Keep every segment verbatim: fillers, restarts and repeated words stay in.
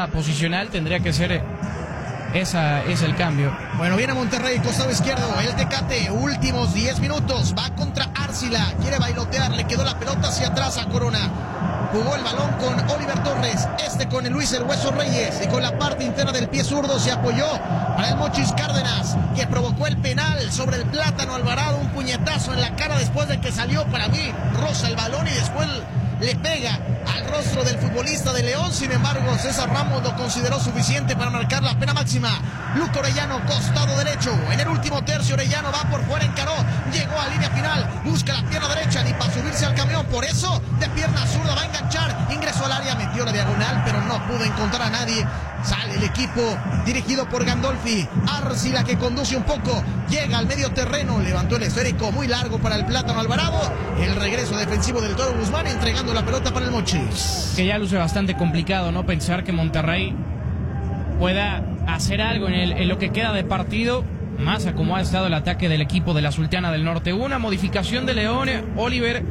tema posicional tendría que ser esa, es el cambio. Bueno, viene Monterrey, costado izquierdo, el Tecate, últimos diez minutos, va contra Arcila, quiere bailotear, le quedó la pelota hacia atrás a Corona. Jugó el balón con Oliver Torres, este con el Luis el Hueso Reyes y con la parte interna del pie zurdo se apoyó para el Mochis Cárdenas, que provocó el penal sobre el Plátano Alvarado, un puñetazo en la cara después de que salió, para mí, roza el balón y después le pega al rostro del futbolista de León. Sin embargo, César Ramos lo consideró suficiente para marcar la pena máxima. Luca Orellano, costado derecho. En el último tercio, Orellano va por fuera, encaró, llegó a línea final, busca la pierna derecha, ni para subirse al camión. Por eso, de pierna zurda va a enganchar. Ingresó al área, metió la diagonal, pero no pudo encontrar a nadie. Sale el equipo dirigido por Gandolfi. Arcila, que conduce un poco, llega al medio terreno, levantó el esférico muy largo para el Plátano Alvarado. El regreso defensivo del Toro Guzmán, entregando la pelota para el Mochis. Que ya luce bastante complicado, ¿no? Pensar que Monterrey pueda hacer algo en, el, en lo que queda de partido, más a como ha estado el ataque del equipo de la Sultana del Norte. Una modificación de León, Oliver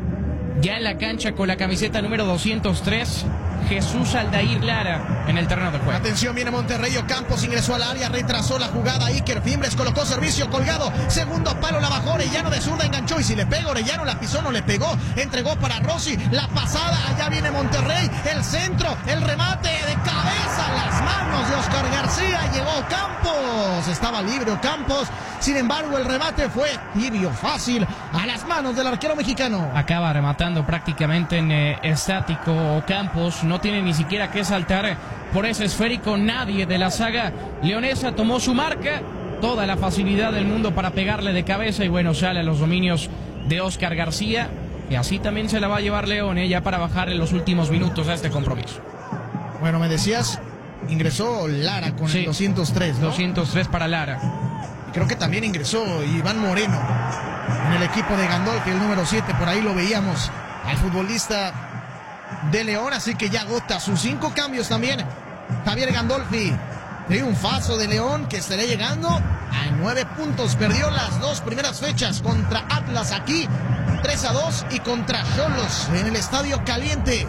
ya en la cancha con la camiseta número doscientos tres. Jesús Aldair Lara en el terreno de juego. Atención, viene Monterrey. Campos ingresó al área, retrasó la jugada. Iker Fimbres colocó servicio colgado. Segundo palo, la bajó. Orellano de zurda enganchó. Y si le pega Orellano, la pisó, no le pegó. Entregó para Rossi. La pasada, allá viene Monterrey. El centro, el remate de cabeza. Las manos de Oscar García. Llegó Campos. Estaba libre Campos. Sin embargo, el remate fue tibio, fácil, a las manos del arquero mexicano. Acaba rematando prácticamente en eh, estático Campos. No tiene ni siquiera que saltar por ese esférico. Nadie de la saga leonesa tomó su marca. Toda la facilidad del mundo para pegarle de cabeza. Y bueno, sale a los dominios de Oscar García. Y así también se la va a llevar León, eh, ya para bajar en los últimos minutos a este compromiso. Bueno, me decías, ingresó Lara con sí, el doscientos tres, ¿no? doscientos tres para Lara. Y creo que también ingresó Iván Moreno en el equipo de Gandolfi, el número siete. Por ahí lo veíamos al futbolista de León, así que ya agota sus cinco cambios también Javier Gandolfi. Triunfazo de León, que estará llegando a nueve puntos. Perdió las dos primeras fechas contra Atlas aquí, tres a dos, y contra Xolos en el Estadio Caliente.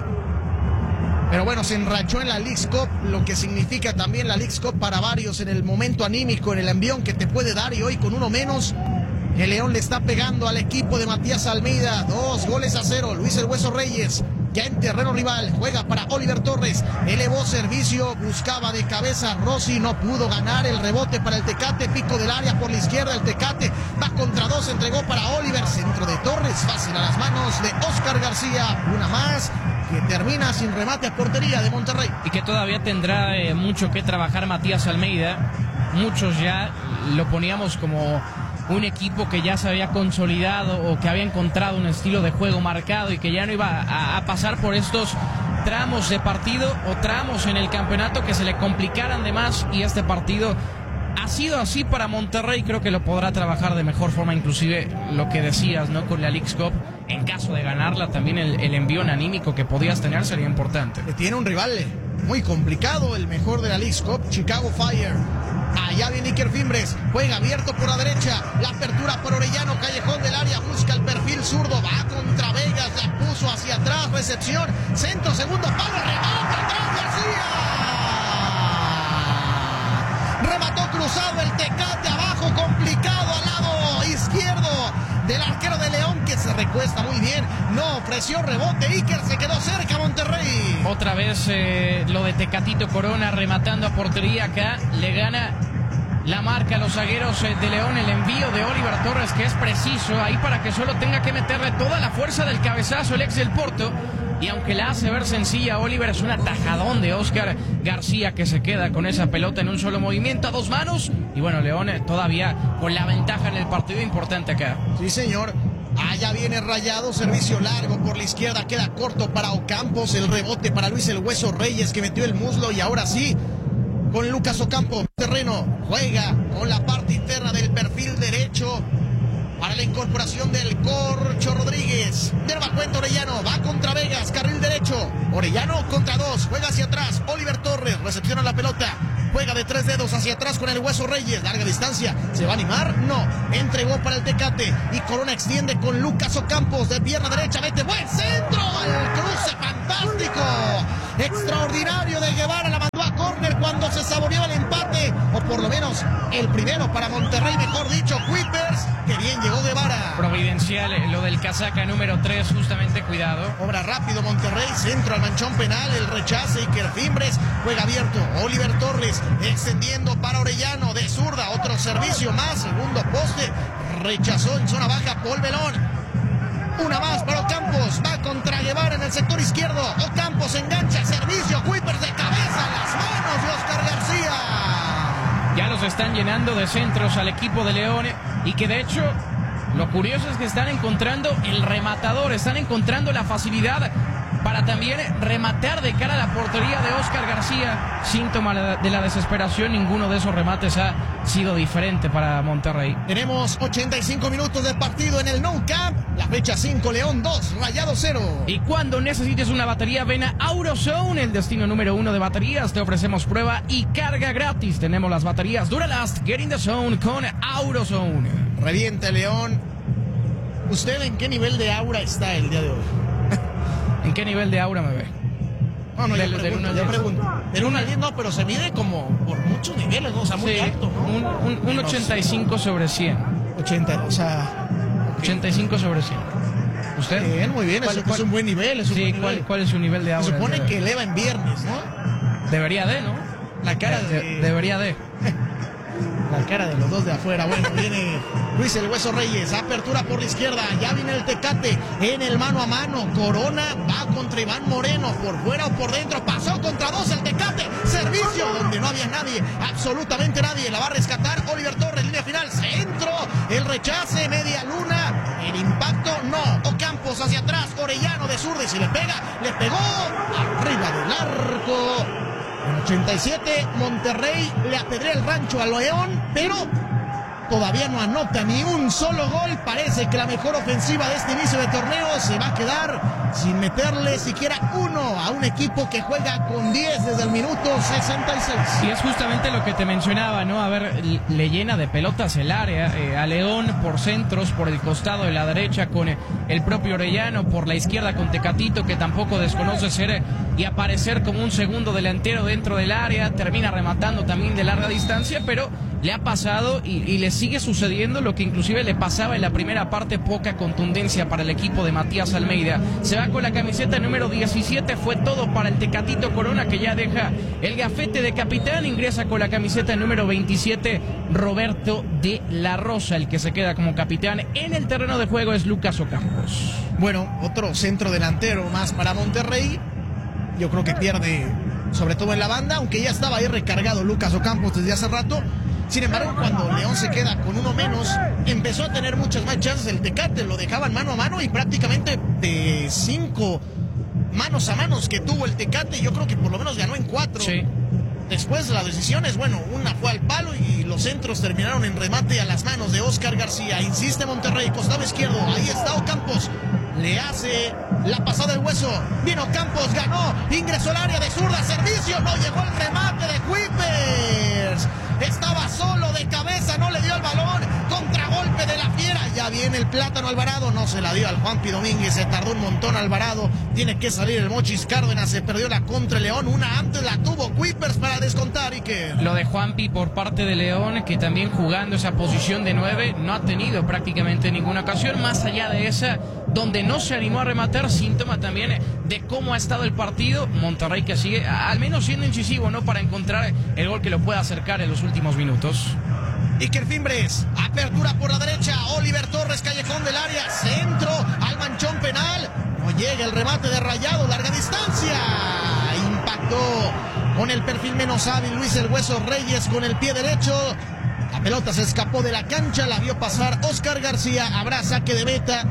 Pero bueno, se enrachó en la Leagues Cup, lo que significa también la Leagues Cup para varios en el momento anímico, en el envión que te puede dar. Y hoy con uno menos, el León le está pegando al equipo de Matías Almeida. Dos goles a cero. Luis el Hueso Reyes, ya en terreno rival, juega para Oliver Torres. Elevó servicio, buscaba de cabeza Rossi, no pudo ganar. El rebote para el Tecate, pico del área por la izquierda. El Tecate va contra dos, entregó para Oliver. Centro de Torres, fácil a las manos de Oscar García. Una más que termina sin remate a portería de Monterrey. Y que todavía tendrá eh, mucho que trabajar Matías Almeida. Muchos ya lo poníamos como un equipo que ya se había consolidado o que había encontrado un estilo de juego marcado y que ya no iba a, a pasar por estos tramos de partido o tramos en el campeonato que se le complicaran de más, y este partido ha sido así para Monterrey. Creo que lo podrá trabajar de mejor forma, inclusive lo que decías, ¿no? Con la Leagues Cup, en caso de ganarla, también el, el envión anímico que podías tener sería importante. Tiene un rival muy complicado, el mejor de la Leagues Cup, Chicago Fire. Allá viene Iker Fimbres, juega abierto por la derecha, la apertura por Orellano, callejón del área, busca el perfil zurdo, va contra Vegas, la puso hacia atrás, recepción, centro, segundo palo, remate atrás, García. Remató cruzado el Tecate, abajo, complicado, al lado izquierdo del arquero de León, que se recuesta muy bien, no ofreció rebote. Iker se quedó cerca, Monterrey. Otra vez eh, lo de Tecatito Corona rematando a portería. Acá le gana la marca a los zagueros eh, de León. El envío de Oliver Torres, que es preciso ahí para que solo tenga que meterle toda la fuerza del cabezazo el ex del Porto. Y aunque la hace ver sencilla, Oliver, es un atajadón de Oscar García, que se queda con esa pelota en un solo movimiento a dos manos. Y bueno, León eh, todavía con la ventaja en el partido, importante acá. Sí, señor. Allá viene Rayado, servicio largo por la izquierda, queda corto para Ocampos. El rebote para Luis el Hueso Reyes, que metió el muslo. Y ahora sí, con Lucas Ocampo, terreno, juega con la parte interna del perfil derecho para la incorporación del Corcho Rodríguez. De nueva cuenta Orellano, va contra Vegas, carril derecho. Orellano contra dos, juega hacia atrás. Oliver Torres recepciona la pelota, juega de tres dedos hacia atrás con el Hueso Reyes. Larga distancia, ¿se va a animar? No. Entregó para el Tecate y Corona extiende con Lucas Ocampos de pierna derecha. Mete buen centro, el cruce fantástico, extraordinario de Guevara. La el primero para Monterrey, mejor dicho, Kuipers, que bien llegó Guevara. Providencial, lo del casaca número tres, justamente, cuidado. Obra rápido Monterrey, centro al manchón penal, el rechace, Iker Fimbres, juega abierto, Oliver Torres, extendiendo para Orellano, de zurda, otro servicio más, segundo poste, rechazó en zona baja Paul Belón. Una más para Ocampos, va contra Guevara en el sector izquierdo, Ocampos engancha, servicio, Kuipers de cabeza, las manos de Oscar García. Ya los están llenando de centros al equipo de León y que de hecho lo curioso es que están encontrando el rematador, están encontrando la facilidad para también rematar de cara a la portería de Oscar García. Síntoma de la desesperación, ninguno de esos remates ha sido diferente para Monterrey. Tenemos ochenta y cinco minutos de partido en el Nou Camp, la fecha cinco, León dos, Rayado cero. Y cuando necesites una batería, ven a AutoZone, el destino número uno de baterías. Te ofrecemos prueba y carga gratis. Tenemos las baterías Duralast, Get in the Zone con AutoZone. Reviente León. ¿Usted en qué nivel de aura está el día de hoy? ¿En qué nivel de aura me ve? No, no, del, yo pregunto, del yo pregunto. Del uno al diez no, pero se mide como por muchos niveles, ¿no? O sea, muy sí, alto, ¿no? Un, un, un ochenta y cinco sobre cien. ochenta, o sea... Okay. ochenta y cinco sobre cien. ¿Usted? Bien, muy bien, es, es un buen nivel. Es un sí, buen ¿cuál, nivel. ¿cuál es su nivel de aura? Se supone que eleva en viernes, ¿no? Debería de, ¿no? La cara de... de debería de. La cara de los dos de afuera. Bueno, viene Luis el Hueso Reyes. Apertura por la izquierda. Ya viene el Tecate en el mano a mano. Corona va contra Iván Moreno. Por fuera o por dentro. Pasó contra dos el Tecate. Servicio donde no había nadie. Absolutamente nadie. La va a rescatar Oliver Torres. Línea final. Centro. El rechace. Media luna. El impacto no. Ocampos hacia atrás. Orellano de zurda. Y si le pega, le pegó arriba del arco. En ochenta y siete, Monterrey le apedrea el rancho a León, pero todavía no anota ni un solo gol. Parece que la mejor ofensiva de este inicio de torneo se va a quedar sin meterle siquiera uno a un equipo que juega con diez desde el minuto sesenta y seis. Y es justamente lo que te mencionaba, ¿no? A ver, le llena de pelotas el área eh, a León por centros, por el costado de la derecha con el propio Orellano, por la izquierda con Tecatito, que tampoco desconoce ser y aparecer como un segundo delantero dentro del área, termina rematando también de larga distancia, pero le ha pasado y, y le sigue sucediendo lo que inclusive le pasaba en la primera parte, poca contundencia para el equipo de Matías Almeida. Se va con la camiseta número diecisiete, fue todo para el Tecatito Corona, que ya deja el gafete de capitán, ingresa con la camiseta número veintisiete, Roberto de la Rosa, el que se queda como capitán en el terreno de juego es Lucas Ocampos. Bueno, otro centro delantero más para Monterrey. Yo creo que pierde, sobre todo en la banda, aunque ya estaba ahí recargado Lucas Ocampos desde hace rato. Sin embargo, cuando León se queda con uno menos, empezó a tener muchas más chances el Tecate, lo dejaban mano a mano y prácticamente de cinco manos a manos que tuvo el Tecate, yo creo que por lo menos ganó en cuatro. Sí. Después las decisiones, bueno, una fue al palo y los centros terminaron en remate a las manos de Oscar García. Insiste Monterrey, costado izquierdo, ahí está Ocampos. Le hace la pasada del hueso. Vino Campos, ganó, ingresó al área de zurda, servicio, no llegó el remate de Kuipers. Estaba solo de cabeza, no le dio el balón. Contragolpe de la fiera. Ya viene el Plátano Alvarado, no se la dio al Juanpi Domínguez, se tardó un montón Alvarado. Tiene que salir el Mochis Cárdenas, se perdió la contra el León. Una antes la tuvo Kuipers para descontar y que... Lo de Juanpi por parte de León, que también jugando esa posición de nueve, no ha tenido prácticamente ninguna ocasión, más allá de esa donde no se animó a rematar, síntoma también de cómo ha estado el partido. Monterrey que sigue al menos siendo incisivo, ¿no? Para encontrar el gol que lo pueda acercar en los últimos minutos. Iker Fimbres, apertura por la derecha, Oliver Torres, callejón del área, centro al manchón penal, no llega el remate de Rayado, larga distancia, impactó con el perfil menos hábil Luis el Hueso Reyes con el pie derecho. La pelota se escapó de la cancha, la vio pasar Oscar García, habrá saque de meta.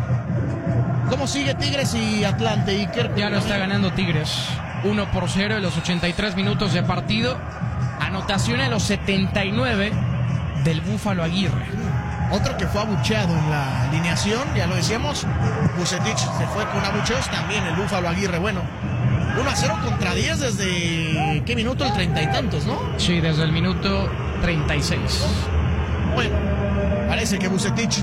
¿Cómo sigue Tigres y Atlante, Iker? Ya lo está ganando Tigres, uno por cero en los ochenta y tres minutos de partido. Anotación en los setenta y nueve del Búfalo Aguirre. Otro que fue abucheado en la alineación, ya lo decíamos, Vucetich se fue con abucheos, también el Búfalo Aguirre. Bueno, uno a cero contra diez desde, ¿qué minuto? El treinta y tantos, ¿no? Sí, desde el minuto treinta y seis. Bueno, parece que Vucetich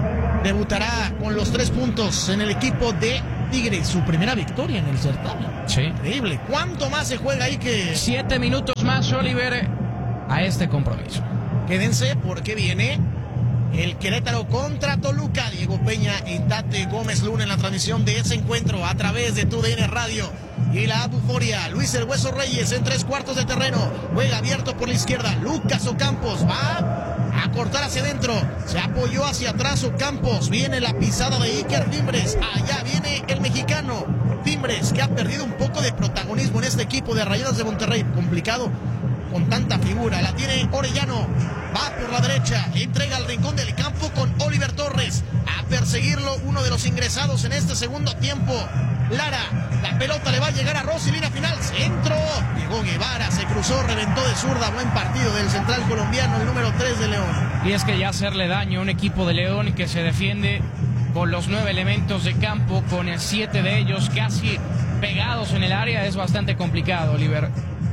debutará con los tres puntos en el equipo de Tigres, su primera victoria en el certamen. Sí. Increíble. ¿Cuánto más se juega ahí que...? Siete minutos más, Oliver, a este compromiso. Quédense porque viene el Querétaro contra Toluca. Diego Peña y Tate Gómez Luna en la transmisión de ese encuentro a través de TUDN Radio y la Buforia. Luis El Hueso Reyes en tres cuartos de terreno. Juega abierto por la izquierda. Lucas Ocampos va a cortar hacia adentro. Se apoyó hacia atrás Ocampos. Viene la pisada de Iker Fimbres. Allá viene el mexicano Fimbres, que ha perdido un poco de protagonismo en este equipo de Rayados de Monterrey. Complicado con tanta figura. La tiene Orellano. Va por la derecha. Entrega al rincón del campo con Oliver Torres. A perseguirlo uno de los ingresados en este segundo tiempo. Lara. La pelota le va a llegar a Rossi. Línea final. Centro. Llegó Guevara. Se cruzó. Reventó de zurda. Buen partido del central colombiano, el número tres de León. Y es que ya hacerle daño a un equipo de León que se defiende con los nueve elementos de campo, con el siete de ellos casi pegados en el área, es bastante complicado, Oliver.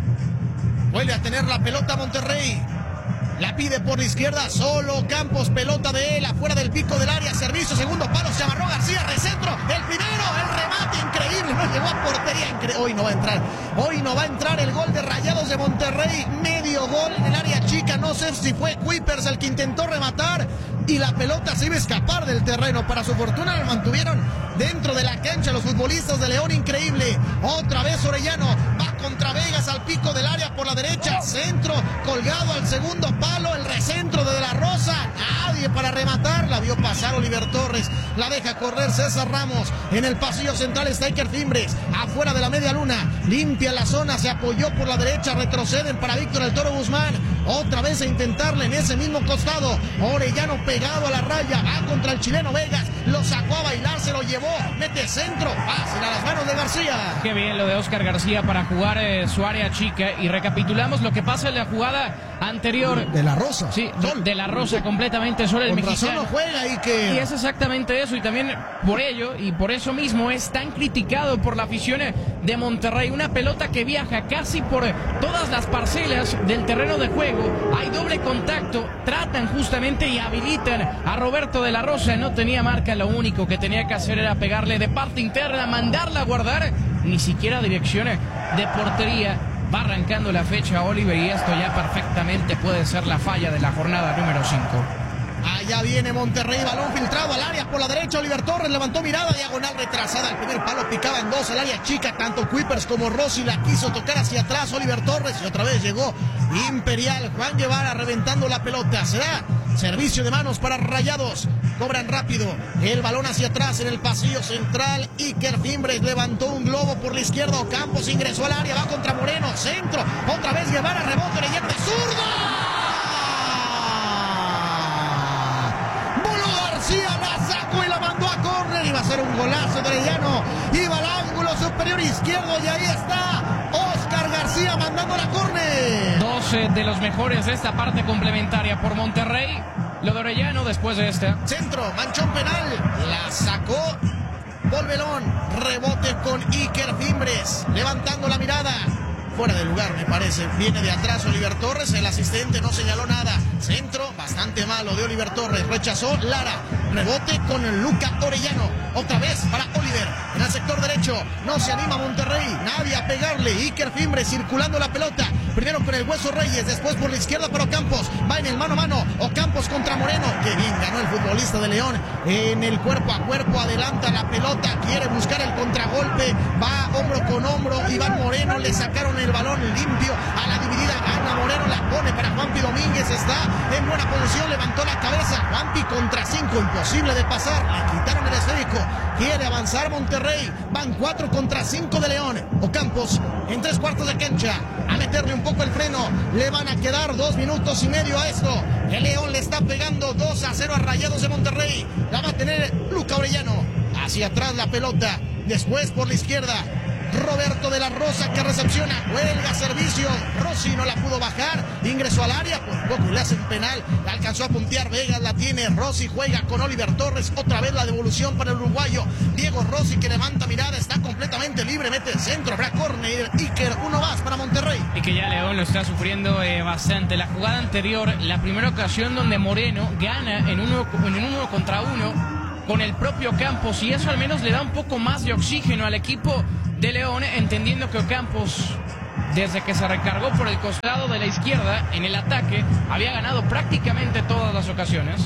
Vuelve a tener la pelota Monterrey. La pide por la izquierda, solo Campos, pelota de él, afuera del pico del área, servicio, segundo palo, se amarró García, recentro, el primero, el remate increíble, no llegó a portería, incre hoy no va a entrar, hoy no va a entrar el gol de Rayados de Monterrey, medio gol en el área chica, no sé si fue Kuipers el que intentó rematar y la pelota se iba a escapar del terreno, para su fortuna lo mantuvieron dentro de la cancha los futbolistas de León, increíble, otra vez Orellano, va contra Vegas al pico del área por la derecha, centro, colgado al segundo palo, el recentro de De La Rosa, nadie para rematar, la vio pasar Oliver Torres, la deja correr César Ramos, en el pasillo central está Iker Fimbres, afuera de la media luna, limpia la zona, se apoyó por la derecha, retroceden para Víctor El Toro Guzmán, otra vez a intentarle en ese mismo costado, Orellano pegado a la raya, va contra el chileno Vegas, lo sacó a bailar, se lo llevó, mete centro, fácil a las manos de García. Qué bien lo de Oscar García para jugar eh, su área chica, y recapitulamos lo que pasa en la jugada anterior. De La Rosa. Sí, de, de La Rosa completamente solo el Con mexicano. razón no juega y que... Y es exactamente eso, y también por ello, y por eso mismo es tan criticado por la afición de Monterrey. Una pelota que viaja casi por todas las parcelas del terreno de juego, hay doble contacto, tratan justamente y habilitan a Roberto de La Rosa, no tenía marca, lo único que tenía que hacer era pegarle de parte interna, mandarla a guardar, ni siquiera dirección de portería. Va arrancando la fecha Oliver y esto ya perfectamente puede ser la falla de la jornada número cinco. Allá viene Monterrey, balón filtrado al área por la derecha, Oliver Torres levantó mirada, diagonal retrasada, el primer palo picaba en dos, el área chica, tanto Kuipers como Rossi la quiso tocar hacia atrás, Oliver Torres, y otra vez llegó Imperial, Juan Guevara reventando la pelota, será servicio de manos para Rayados, cobran rápido, el balón hacia atrás en el pasillo central, Iker Fimbres levantó un globo por la izquierda, Ocampos ingresó al área, va contra Moreno, centro, otra vez Guevara, rebote, Orellante, zurdo. García la sacó y la mandó a córner, iba a ser un golazo de Orellano, iba al ángulo superior izquierdo y ahí está Oscar García mandando la córner. doce de los mejores de esta parte complementaria por Monterrey, lo de Orellano después de esta. Centro, manchón penal, la sacó Volvelón, rebote con Iker Fimbres, levantando la mirada. Fuera de lugar, me parece. Viene de atrás Oliver Torres. El asistente no señaló nada. Centro, bastante malo de Oliver Torres. Rechazó Lara. Rebote con Luca Orellano. Otra vez para Oliver. En el sector derecho. No se anima Monterrey. Nadie a pegarle. Iker Fimbres circulando la pelota. Primero con el Hueso Reyes. Después por la izquierda para Ocampos. Va en el mano a mano. Ocampos contra Moreno. Qué bien ganó el futbolista de León. En el cuerpo a cuerpo. Adelanta la pelota. Quiere buscar el contragolpe. Va hombro con hombro. Iván Moreno. Le sacaron el balón limpio a la dividida, gana Moreno, la pone para Juanpi Domínguez, está en buena posición, levantó la cabeza, Juanpi contra cinco, imposible de pasar, le quitaron el esférico, quiere avanzar Monterrey, van cuatro contra cinco de León, Ocampos en tres cuartos de cancha, a meterle un poco el freno, le van a quedar dos minutos y medio a esto, el León le está pegando dos a cero a Rayados de Monterrey, la va a tener Luca Orellano, hacia atrás la pelota, después por la izquierda, Roberto de La Rosa que recepciona, huelga servicio, Rossi no la pudo bajar, ingresó al área, por poco le hacen penal, la alcanzó a puntear Vegas, la tiene Rossi, juega con Oliver Torres, otra vez la devolución para el uruguayo, Diego Rossi que levanta mirada, está completamente libre, mete el centro, habrá córner, Iker, uno más para Monterrey. Y que ya León lo está sufriendo eh, bastante, la jugada anterior, la primera ocasión donde Moreno gana en uno, en uno contra uno con el propio Campos, y eso al menos le da un poco más de oxígeno al equipo de León, entendiendo que Ocampos desde que se recargó por el costado de la izquierda en el ataque, había ganado prácticamente todas las ocasiones.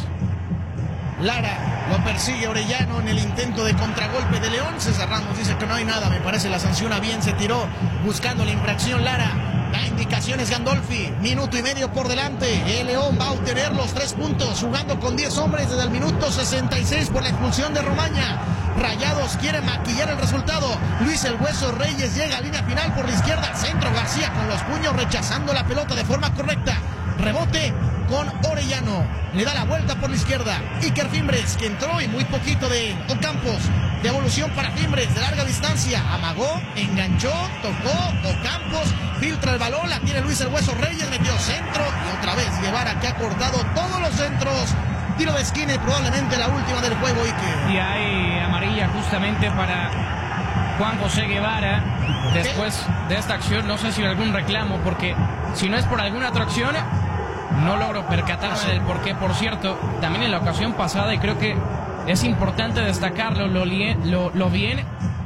Lara lo persigue Orellano en el intento de contragolpe de León. César Ramos dice que no hay nada, me parece la sanciona bien, se tiró buscando la infracción Lara. Da indicaciones Gandolfi, minuto y medio por delante. El León va a obtener los tres puntos jugando con diez hombres desde el minuto sesenta y seis por la expulsión de Romaña. Rayados quiere maquillar el resultado. Luis El Hueso Reyes llega a línea final por la izquierda. Centro García con los puños rechazando la pelota de forma correcta. Rebote con Orellano. Le da la vuelta por la izquierda. Iker Fimbres, que entró y muy poquito de Ocampos. Devolución para Fimbres de larga distancia. Amagó, enganchó, tocó. Ocampos filtra el balón. La tiene Luis El Hueso Reyes. Metió centro. Y otra vez Guevara, que ha cortado todos los centros. Tiro de esquina y probablemente la última del juego, Iker. Y hay amarilla justamente para Juan José Guevara. Después de esta acción, no sé si hay algún reclamo, porque si no es por alguna otra acción, no logro percatarme del por qué. Por cierto, también en la ocasión pasada, y creo que es importante destacarlo, lo, lo, lo bien.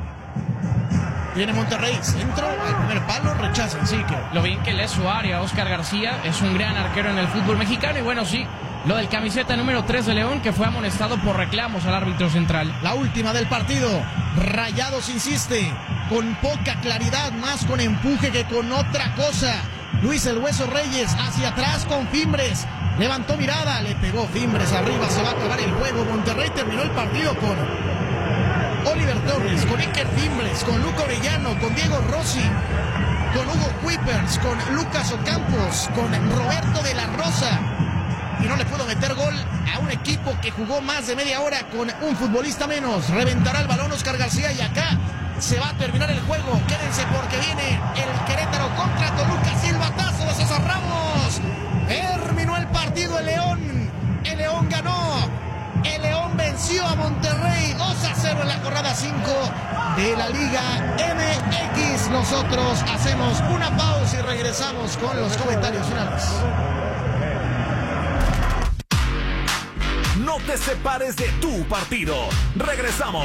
Viene Monterrey, centro, al primer palo, rechazan, sí que. Lo bien que lee su área, Oscar García, es un gran arquero en el fútbol mexicano, y bueno, sí, lo del camiseta número tres de León, que fue amonestado por reclamos al árbitro central. La última del partido. Rayados insiste, con poca claridad, más con empuje que con otra cosa. Luis El Hueso Reyes hacia atrás con Fimbres. Levantó mirada, le pegó Fimbres arriba, se va a acabar el juego. Monterrey terminó el partido con Oliver Torres, con Iker Fimbres, con Luca Orellano, con Diego Rossi, con Hugo Kuipers, con Lucas Ocampos, con Roberto de la Rosa. Y no le pudo meter gol a un equipo que jugó más de media hora con un futbolista menos. Reventará el balón Oscar García y acá se va a terminar el juego. Quédense porque viene el Querétaro contra Toluca. Silbatazo de César Ramos. Terminó el partido el León. El León ganó. El León venció a Monterrey dos a cero en la jornada cinco de la Liga M X. Nosotros hacemos una pausa y regresamos con los comentarios finales. No te separes de tu partido. Regresamos.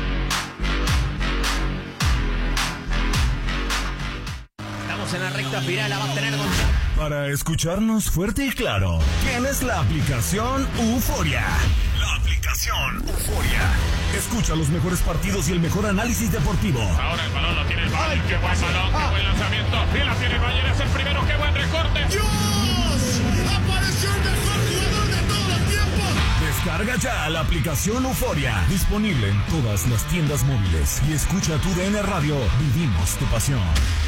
Estamos en la recta final, la va a tener Gonzalo. Para escucharnos fuerte y claro, tienes la aplicación Euforia. La aplicación Euforia. Escucha los mejores partidos y el mejor análisis deportivo. Ahora el balón lo tiene el Bayern. Qué buen balón, qué buen lanzamiento. Y la tiene el Bayern, es el primero. Qué buen recorte. ¡Dios! ¡Apareció el mejor jugador de todos los tiempos! Descarga ya la aplicación Euforia. Disponible en todas las tiendas móviles. Y escucha tu D N Radio. Vivimos tu pasión.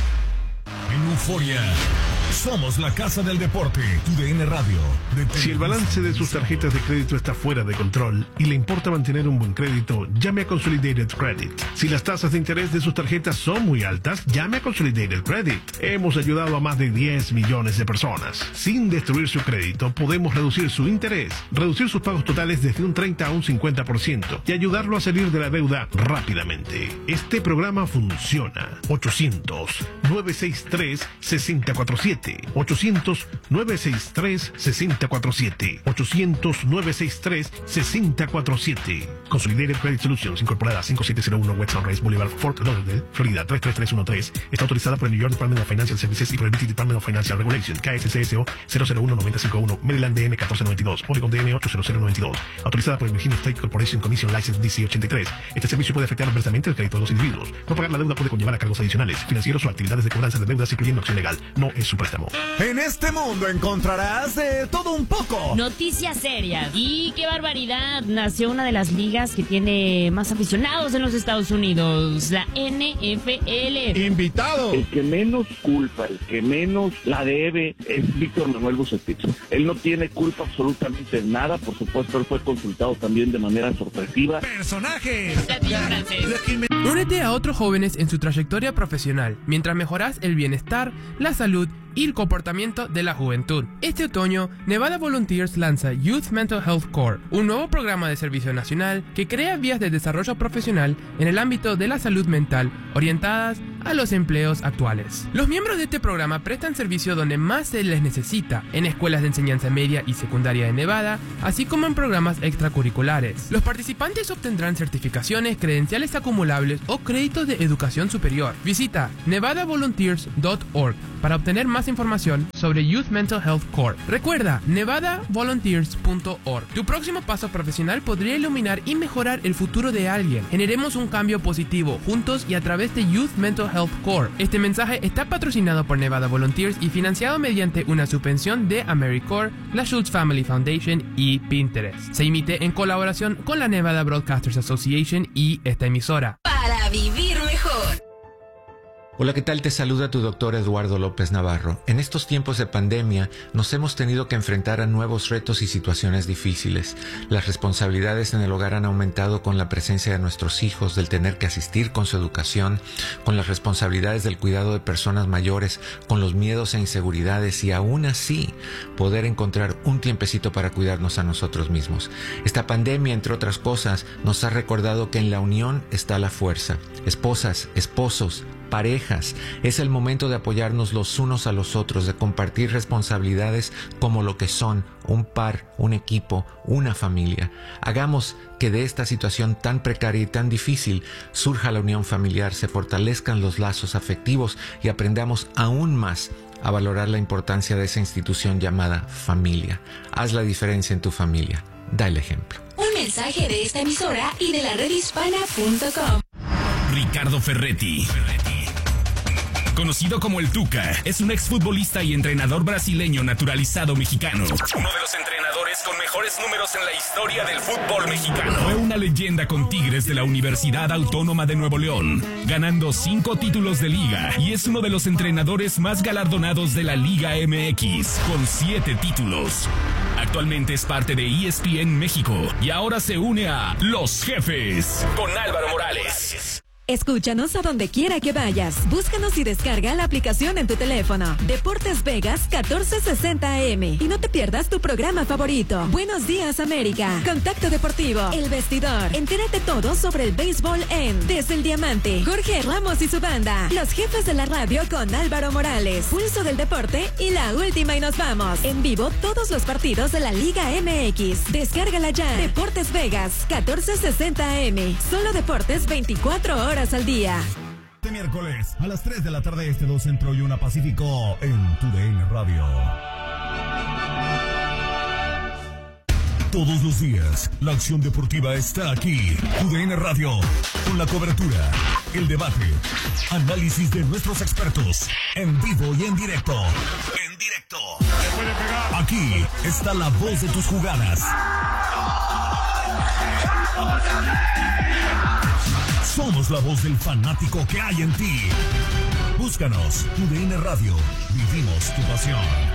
En Euforia somos la casa del deporte. Tu D N Radio. Si el balance de sus tarjetas de crédito está fuera de control y le importa mantener un buen crédito, llame a Consolidated Credit. Si las tasas de interés de sus tarjetas son muy altas, llame a Consolidated Credit. Hemos ayudado a más de diez millones de personas. Sin destruir su crédito, podemos reducir su interés, reducir sus pagos totales desde un treinta a un cincuenta por ciento y ayudarlo a salir de la deuda rápidamente. Este programa funciona. ochocientos, nueve seis tres, seis cero cuatro siete. ochocientos, nueve seis tres, seis cero cuatro siete. ochocientos, nueve seis tres, seis cero cuatro siete. Consolidated Credit Solutions, incorporada cinco siete cero uno West Sunrise Boulevard, Fort Lauderdale, Florida tres tres tres uno tres. Está autorizada por el New York Department of Financial Services y por el British Department of Financial Regulation, K S C S O cero cero uno nueve cinco uno, Maryland D N catorce noventa y dos, Oregon D N ocho cero cero noventa y dos. Autorizada por el Virginia State Corporation Commission License D C ochenta y tres. Este servicio puede afectar adversamente el crédito de los individuos. No pagar la deuda puede conllevar a cargos adicionales, financieros o actividades de cobranza de deudas, incluyendo acción legal. No es su préstamo. En este mundo encontrarás de todo un poco. Noticias serias. Y qué barbaridad. Nació una de las ligas que tiene más aficionados en los Estados Unidos, la N F L. Invitado. El que menos culpa, el que menos la debe es Víctor Manuel Bucetich. Él no tiene culpa absolutamente de nada. Por supuesto, él fue consultado también de manera sorpresiva. Personajes. Únete a otros jóvenes en su trayectoria profesional, mientras mejoras el bienestar, la salud y el comportamiento de la juventud. Este otoño, Nevada Volunteers lanza Youth Mental Health Core, un nuevo programa de servicio nacional que crea vías de desarrollo profesional en el ámbito de la salud mental, orientadas a los empleos actuales. Los miembros de este programa prestan servicio donde más se les necesita, en escuelas de enseñanza media y secundaria de Nevada, así como en programas extracurriculares. Los participantes obtendrán certificaciones, credenciales acumulables o créditos de educación superior. Visita nevada volunteers punto org para obtener más información sobre Youth Mental Health Corps. Recuerda, nevada volunteers punto org. Tu próximo paso profesional podría iluminar y mejorar el futuro de alguien. Generemos un cambio positivo juntos y a través de Youth Mental Health Corps. Este mensaje está patrocinado por Nevada Volunteers y financiado mediante una subvención de AmeriCorps, la Schultz Family Foundation y Pinterest. Se emite en colaboración con la Nevada Broadcasters Association y esta emisora. Para vivir mejor. Hola, ¿qué tal? Te saluda tu doctor Eduardo López Navarro. En estos tiempos de pandemia nos hemos tenido que enfrentar a nuevos retos y situaciones difíciles. Las responsabilidades en el hogar han aumentado con la presencia de nuestros hijos, del tener que asistir con su educación, con las responsabilidades del cuidado de personas mayores, con los miedos e inseguridades y aún así poder encontrar un tiempecito para cuidarnos a nosotros mismos. Esta pandemia, entre otras cosas, nos ha recordado que en la unión está la fuerza. Esposas, esposos, parejas, es el momento de apoyarnos los unos a los otros, de compartir responsabilidades como lo que son, un par, un equipo, una familia. Hagamos que de esta situación tan precaria y tan difícil surja la unión familiar, se fortalezcan los lazos afectivos y aprendamos aún más a valorar la importancia de esa institución llamada familia. Haz la diferencia en tu familia. Da el ejemplo. Un mensaje de esta emisora y de la red hispana punto com. Ricardo Ferretti, conocido como el Tuca, es un exfutbolista y entrenador brasileño naturalizado mexicano. Uno de los entrenadores con mejores números en la historia del fútbol mexicano. Fue una leyenda con Tigres de la Universidad Autónoma de Nuevo León, ganando cinco títulos de liga, y es uno de los entrenadores más galardonados de la Liga M X, con siete títulos. Actualmente es parte de E S P N México y ahora se une a Los Jefes con Álvaro Morales. Escúchanos a donde quiera que vayas. Búscanos y descarga la aplicación en tu teléfono. Deportes Vegas catorce sesenta A M. Y no te pierdas tu programa favorito. Buenos Días América. Contacto Deportivo. El Vestidor. Entérate todo sobre el béisbol en Desde el Diamante. Jorge Ramos y su banda. Los Jefes de la Radio con Álvaro Morales. Pulso del Deporte y la última y nos vamos. En vivo todos los partidos de la Liga M X. Descárgala ya. Deportes Vegas catorce sesenta A M. Solo deportes veinticuatro horas al día. Este miércoles a las tres de la tarde, este dos Centro y una Pacífico en tu D N Radio. Todos los días, la acción deportiva está aquí. Tu D N Radio, con la cobertura, el debate, análisis de nuestros expertos, en vivo y en directo. En directo. Aquí está la voz de tus jugadas. Somos la voz del fanático que hay en ti. Búscanos, tu D N Radio. Vivimos tu pasión.